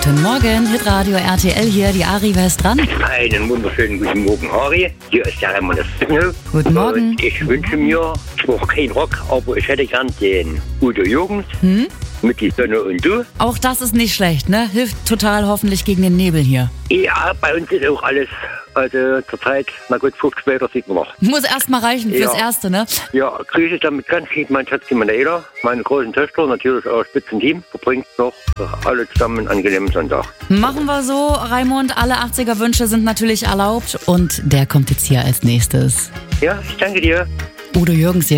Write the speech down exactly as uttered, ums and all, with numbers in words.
Guten Morgen, Hitradio R T L hier, die Ari, wer ist dran? Einen wunderschönen guten Morgen, Ari. Hier ist der Raimund aus Sickenhof. Guten Morgen. Und ich wünsche mir, zwar kein Rock, aber ich hätte gern den Udo Jürgens Hm? mit Die Sonne und Du. Auch das ist nicht schlecht, ne? Hilft total hoffentlich gegen den Nebel hier. Ja, bei uns ist auch alles, also zurzeit, na gut, fünfzig Meter sieht man noch. Muss erst mal reichen fürs Ja. Erste, ne? Ja, grüße damit ganz lieb mein Schatz, die Manuela, meine großen Töchter, natürlich auch Spitzenteam, verbringt noch alle zusammen einen angenehmen Sonntag. Machen wir so, Raimund, alle achtziger-Wünsche sind natürlich erlaubt und der kommt jetzt hier als nächstes. Ja, ich danke dir. Udo Jürgens hier.